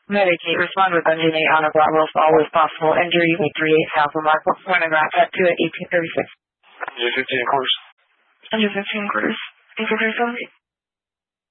Medicate. Respond with Undinate on a Bravo if always possible. Enter UV38 Alpha Mark. Phonograph at 2 at 1836. Under 15 quarters. Under 15 quarters. Thank you for your